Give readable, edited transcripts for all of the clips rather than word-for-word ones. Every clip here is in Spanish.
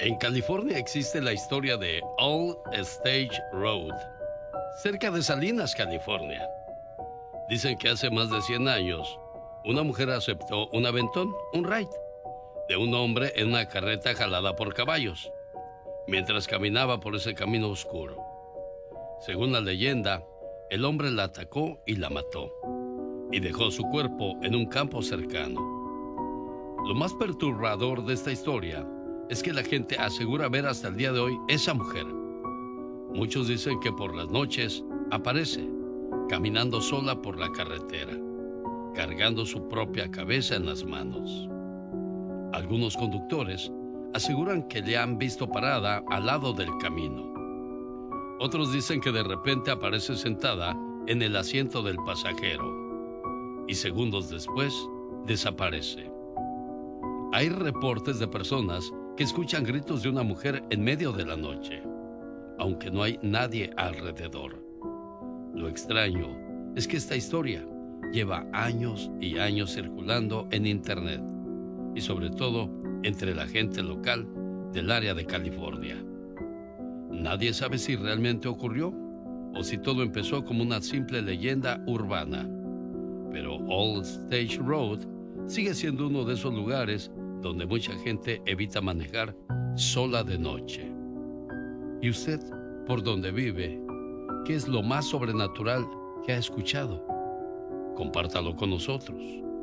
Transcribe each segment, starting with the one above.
En California existe la historia de All Stage Road, cerca de Salinas, California. Dicen que hace más de 100 años, una mujer aceptó un aventón, un ride, de un hombre en una carreta jalada por caballos, mientras caminaba por ese camino oscuro. Según la leyenda, el hombre la atacó y la mató, y dejó su cuerpo en un campo cercano. Lo más perturbador de esta historia es que la gente asegura ver hasta el día de hoy esa mujer. Muchos dicen que por las noches aparece, caminando sola por la carretera, cargando su propia cabeza en las manos. Algunos conductores aseguran que le han visto parada al lado del camino. Otros dicen que de repente aparece sentada en el asiento del pasajero y segundos después desaparece. Hay reportes de personas que escuchan gritos de una mujer en medio de la noche, aunque no hay nadie alrededor. Lo extraño es que esta historia lleva años y años circulando en internet y sobre todo entre la gente local del área de California. Nadie sabe si realmente ocurrió o si todo empezó como una simple leyenda urbana. Pero All Stage Road sigue siendo uno de esos lugares donde mucha gente evita manejar sola de noche. ¿Y usted, por dónde vive, qué es lo más sobrenatural que ha escuchado? Compártalo con nosotros.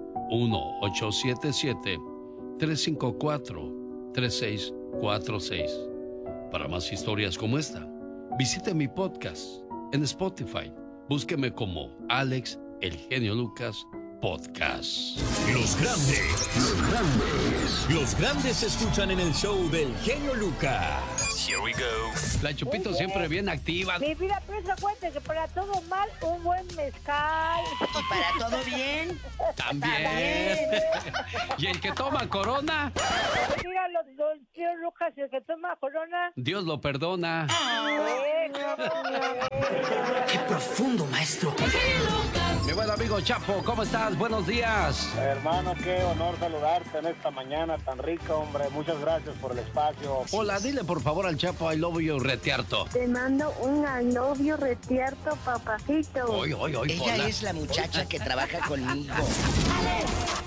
1-877-354-3646. Para más historias como esta, visite mi podcast en Spotify. Búsqueme como Alex El Genio Lucas Podcast. Los grandes se escuchan en el show del Genio Lucas. Here we go. La Chupito siempre bien activa. Mi vida, pues acuérdate que para todo mal, un buen mezcal. ¿Y para todo bien? También. ¿Y el que toma Corona? Mira, los tío Lucas, el que toma Corona. Dios lo perdona. ¡Qué profundo, maestro! Mi buen amigo Chapo, ¿cómo estás? Buenos días. Hermano, qué honor saludarte en esta mañana tan rica, hombre. Muchas gracias por el espacio. Hola, dile por favor al Chapo I love you retierto. Te mando un I love you retierto, papacito. Hoy, Ella hola. es la muchacha que trabaja conmigo. Alex,